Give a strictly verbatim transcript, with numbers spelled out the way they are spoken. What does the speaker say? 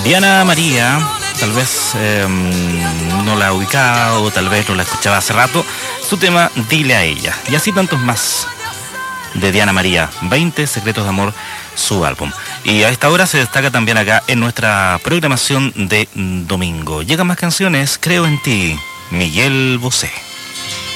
Diana María, tal vez eh, no la ha ubicado, tal vez no la escuchaba hace rato. Su tema, Dile a ella. Y así tantos más de Diana María. veinte Secretos de Amor, su álbum. Y a esta hora se destaca también acá en nuestra programación de domingo. Llegan más canciones, Creo en ti, Miguel Bosé.